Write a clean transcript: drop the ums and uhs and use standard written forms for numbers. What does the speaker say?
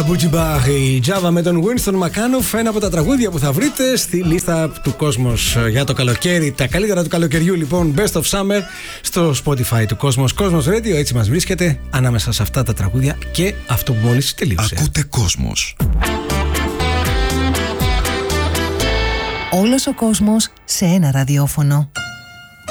Μπούτζιμπαχ, η Java με τον Winston McAnuff. Ένα από τα τραγούδια που θα βρείτε στη λίστα του Κόσμος για το καλοκαίρι. Τα καλύτερα του καλοκαιριού, λοιπόν, Best of Summer στο Spotify του Κόσμος. Κόσμος Radio, έτσι μας βρίσκεται ανάμεσα σε αυτά τα τραγούδια και αυτό που μόλις τελείωσε. Ακούτε Κόσμος. Όλος ο κόσμος σε ένα ραδιόφωνο.